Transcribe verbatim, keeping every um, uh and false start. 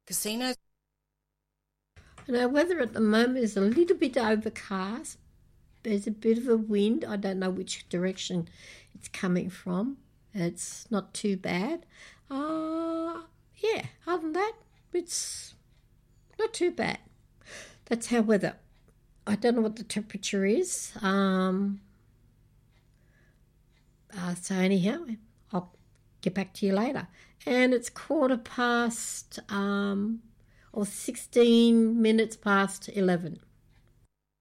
casinos. Now, weather at the moment is a little bit overcast. There's a bit of a wind. I don't know which direction it's coming from. It's not too bad. Uh, yeah, other than that, it's not too bad. That's our weather. I don't know what the temperature is. Um, uh, so anyhow, I'll get back to you later. And it's quarter past, um, or sixteen minutes past eleven.